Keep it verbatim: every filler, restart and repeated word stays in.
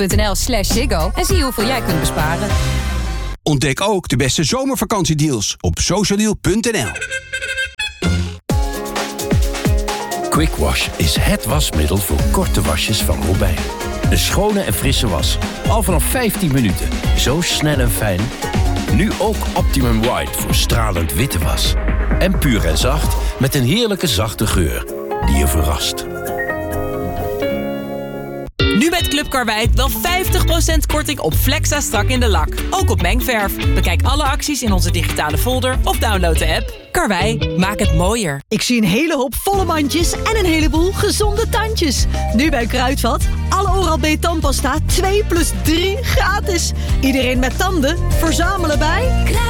punt n l slash Ziggo en zie hoeveel jij kunt besparen. Ontdek ook de beste zomervakantiedeals op socialdeal punt n l. Quick Wash is het wasmiddel voor korte wasjes van Robijn. Een schone en frisse was. Al vanaf vijftien minuten. Zo snel en fijn. Nu ook Optimum White voor stralend witte was. En puur en zacht met een heerlijke zachte geur die je verrast. Nu met Club Karweit wel vijftig procent korting op Flexa strak in de lak. Ook op mengverf. Bekijk alle acties in onze digitale folder of download de app. Karwei, maak het mooier. Ik zie een hele hoop volle mandjes en een heleboel gezonde tandjes. Nu bij Kruidvat. Alle Oral-B tandpasta twee plus drie gratis. Iedereen met tanden, verzamelen bij...